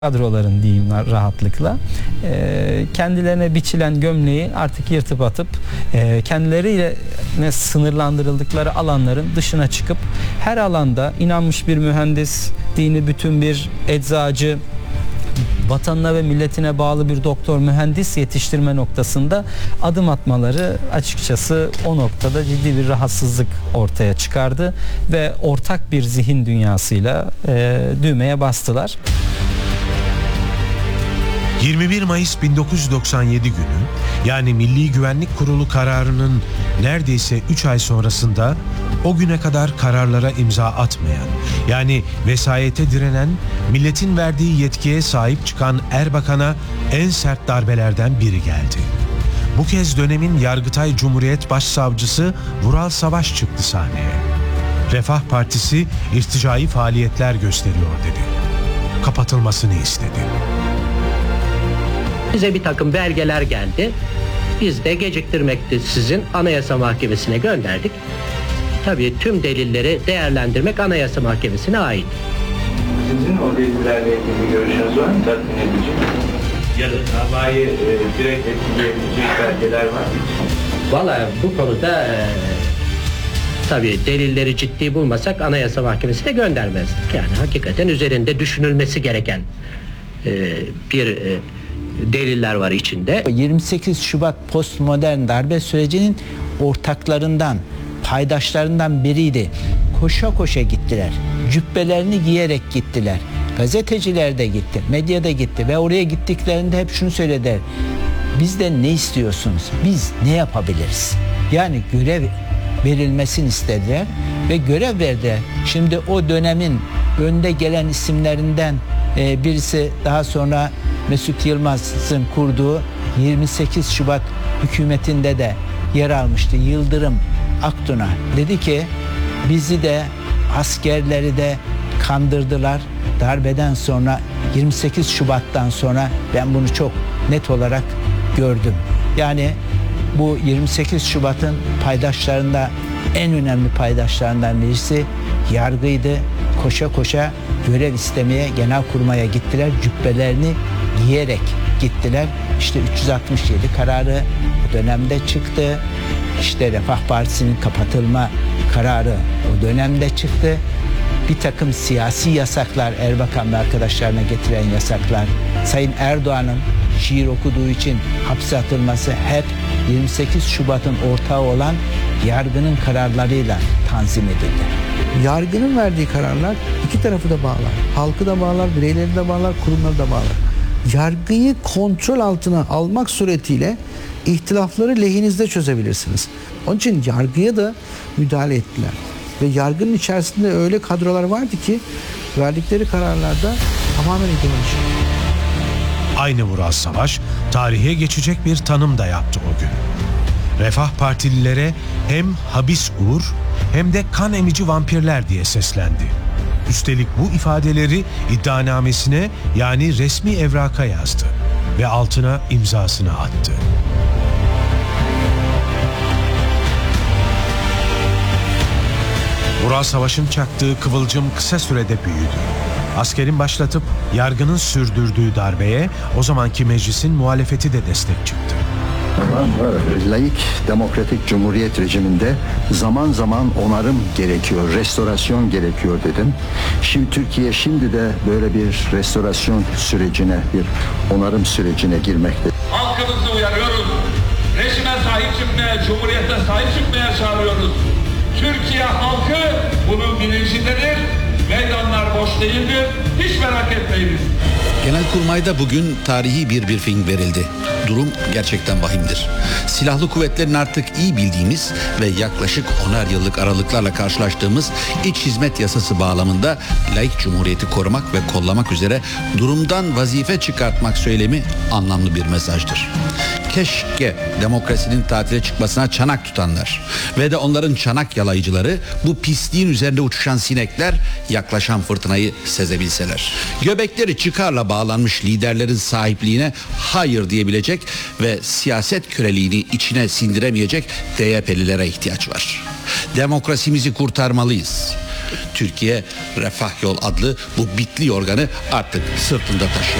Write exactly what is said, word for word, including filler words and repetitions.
kadroların diyeyim rahatlıkla e, kendilerine biçilen gömleği artık yırtıp atıp e, kendileriyle ne sınırlandırıldıkları alanların dışına çıkıp her alanda inanmış bir mühendis, dini bütün bir eczacı, vatanına ve milletine bağlı bir doktor, mühendis yetiştirme noktasında adım atmaları açıkçası o noktada ciddi bir rahatsızlık ortaya çıkardı ve ortak bir zihin dünyasıyla e, düğmeye bastılar. yirmi bir Mayıs bin dokuz yüz doksan yedi günü, yani Milli Güvenlik Kurulu kararının neredeyse üç ay sonrasında o güne kadar kararlara imza atmayan, yani vesayete direnen, milletin verdiği yetkiye sahip çıkan Erbakan'a en sert darbelerden biri geldi. Bu kez dönemin Yargıtay Cumhuriyet Başsavcısı Vural Savaş çıktı sahneye. Refah Partisi irticai faaliyetler gösteriyor dedi. Kapatılmasını istedi. Bize bir takım belgeler geldi. Biz de geciktirmekte sizin Anayasa Mahkemesi'ne gönderdik. Tabii tüm delilleri değerlendirmek Anayasa Mahkemesi'ne ait. Sizin o delillerle ilgili görüşünüz var mı? Tatmin edici. Ya da davayı e, direkt etkileyebilecek belgeler var mı? Vallahi bu konuda e, tabii delilleri ciddi bulmasak Anayasa Mahkemesi'ne göndermezdik. Yani hakikaten üzerinde düşünülmesi gereken e, bir e, deliller var içinde. yirmi sekiz Şubat postmodern darbe sürecinin ortaklarından, paydaşlarından biriydi. Koşa koşa gittiler. Cübbelerini giyerek gittiler. Gazeteciler de gitti, medya da gitti ve oraya gittiklerinde hep şunu söylediler. Bizden ne istiyorsunuz? Biz ne yapabiliriz? Yani görev verilmesini istediler ve görev verdiler. Şimdi o dönemin önde gelen isimlerinden e, birisi daha sonra Mesut Yılmaz'ın kurduğu yirmi sekiz Şubat hükümetinde de yer almıştı. Yıldırım Aktun'a dedi ki bizi de askerleri de kandırdılar. Darbeden sonra yirmi sekiz Şubat'tan sonra ben bunu çok net olarak gördüm. Yani bu yirmi sekiz Şubat'ın paydaşlarında en önemli paydaşlarından birisi yargıydı. Koşa koşa görev istemeye Genelkurmay'a gittiler. Cübbelerini giyerek gittiler. İşte üç yüz altmış yedi kararı o dönemde çıktı. İşte Refah Partisi'nin kapatılma kararı o dönemde çıktı. Bir takım siyasi yasaklar, Erbakan ve arkadaşlarına getiren yasaklar, Sayın Erdoğan'ın şiir okuduğu için hapse atılması hep yirmi sekiz Şubat'ın ortağı olan yargının kararlarıyla tanzim edildi. Yargının verdiği kararlar iki tarafı da bağlar. Halkı da bağlar, bireyleri de bağlar, kurumları da bağlar. Yargıyı kontrol altına almak suretiyle ihtilafları lehinizde çözebilirsiniz. Onun için yargıya da müdahale ettiler. Ve yargının içerisinde öyle kadrolar vardı ki verdikleri kararlarda tamamen ideolojik. Aynı Vural Savaş tarihe geçecek bir tanım da yaptı o gün. Refah Partililere hem habis uğur hem de kan emici vampirler diye seslendi. Üstelik bu ifadeleri iddianamesine, yani resmi evraka yazdı ve altına imzasını attı. Vural Savaş'ın çaktığı kıvılcım kısa sürede büyüdü. Askerin başlatıp yargının sürdürdüğü darbeye o zamanki meclisin muhalefeti de destek çıktı. Laik demokratik cumhuriyet rejiminde zaman zaman onarım gerekiyor, restorasyon gerekiyor dedim. Şimdi Türkiye şimdi de böyle bir restorasyon sürecine, bir onarım sürecine girmekte. Halkımızı uyarıyoruz. Rejime sahip çıkmaya, cumhuriyete sahip çıkmaya çağırıyoruz. Türkiye halkı bunun bilincindedir. Meydanlar boş değildir. Hiç merak etmeyiniz. Genelkurmay'da bugün tarihi bir briefing verildi. Durum gerçekten vahimdir. Silahlı kuvvetlerin artık iyi bildiğimiz ve yaklaşık onar yıllık aralıklarla karşılaştığımız iç hizmet yasası bağlamında laik cumhuriyeti korumak ve kollamak üzere durumdan vazife çıkartmak söylemi anlamlı bir mesajdır. Keşke demokrasinin tatile çıkmasına çanak tutanlar ve de onların çanak yalayıcıları bu pisliğin üzerinde uçuşan sinekler yaklaşan fırtınayı sezebilseler. Göbekleri çıkarla bağlanmış liderlerin sahipliğine hayır diyebilecek ve siyaset köleliğini içine sindiremeyecek D Y P'lilere ihtiyaç var. Demokrasimizi kurtarmalıyız. Türkiye Refah Yol adlı bu bitli yorganı artık sırtında taşıyor.